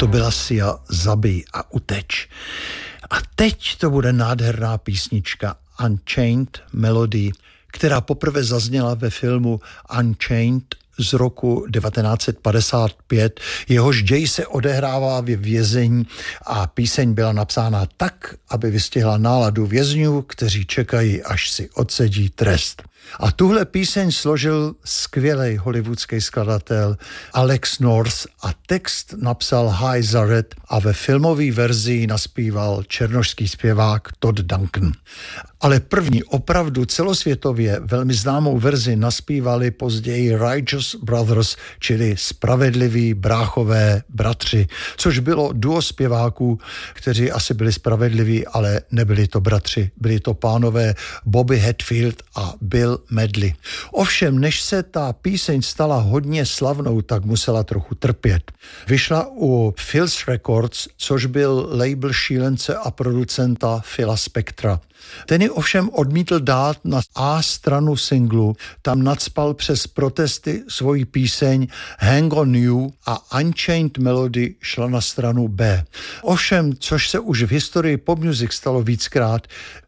To byla Sia, Zabij a uteč. A teď to bude nádherná písnička Unchained Melody, která poprvé zazněla ve filmu Unchained z roku 1955. Jehož děj se odehrává ve vězení a píseň byla napsána tak, aby vystihla náladu vězňů, kteří čekají, až si odsedí trest. A tuhle píseň složil skvělý hollywoodský skladatel Alex North a text napsal Hy Zarrett a ve filmové verzi naspíval černošský zpěvák Todd Duncan. Ale první opravdu celosvětově velmi známou verzi naspívali později Righteous Brothers, čili Spravedliví bráchové bratři, což bylo duo zpěváků, kteří asi byli spravedliví, ale nebyli to bratři, byli to pánové Bobby Hatfield a Bill Medley. Ovšem, než se ta píseň stala hodně slavnou, tak musela trochu trpět. Vyšla u Phil's Records, což byl label šílence a producenta Phila Spectra. Ten ji ovšem odmítl dát na A stranu singlu, tam nacpal přes protesty svoji píseň Hang on You a Unchained Melody šla na stranu B. Ovšem, což se už v historii pop music stalo víckrát,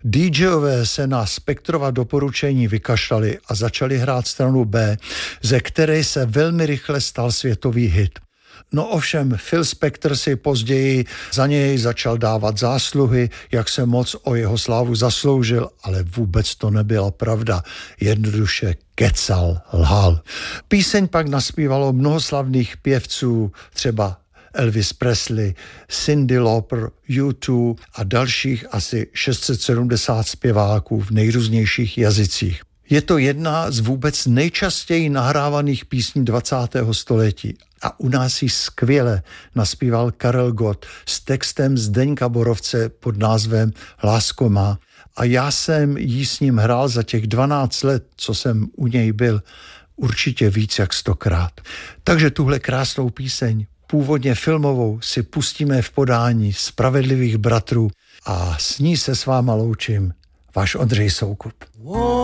DJové se na Spectrova doporučení vykašlali a začali hrát stranu B, ze které se velmi rychle stal světový hit. No ovšem, Phil Spector si později za něj začal dávat zásluhy, jak se moc o jeho slávu zasloužil, ale vůbec to nebyla pravda. Jednoduše kecal, lhal. Píseň pak naspívalo mnoho slavných pěvců, třeba Elvis Presley, Cyndi Lauper, U2 a dalších asi 670 zpěváků v nejrůznějších jazycích. Je to jedna z vůbec nejčastěji nahrávaných písní 20. století a u nás ji skvěle naspíval Karel Gott s textem Zdeňka Borovce pod názvem Lásko má. A já jsem jí s ním hrál za těch 12 let, co jsem u něj byl, určitě víc jak 100krát. Takže tuhle krásnou píseň, původně filmovou, si pustíme v podání Spravedlivých bratrů a s ní se s váma loučím. Váš Ondřej Soukup.